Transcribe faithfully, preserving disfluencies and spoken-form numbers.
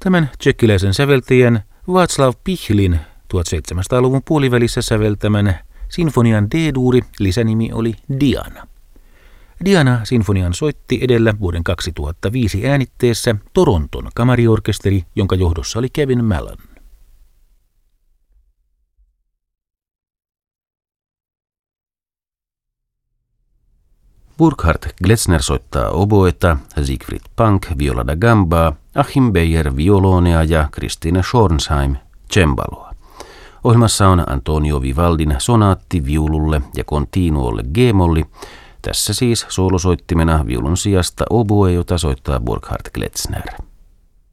Tämän tsekkiläisen säveltäjän Václav Pichlin tuhatseitsemänsataaluvun puolivälissä säveltämän sinfonian D-duuri lisänimi oli Diana. Diana-sinfonian soitti edellä vuoden kaksituhattaviisi äänitteessä Toronton kamariorkesteri, jonka johdossa oli Kevin Mallon. Burkhard Gletzner soittaa oboeta, Siegfried Pank viola da gambaa, Achim Beyer violonea ja Christine Schornsheim cembaloa. Ohjelmassa on Antonio Vivaldin sonaatti viululle ja continuolle G-molli. Tässä siis soolosoittimena viulun sijasta oboe, jota soittaa Burkhard Gletzner.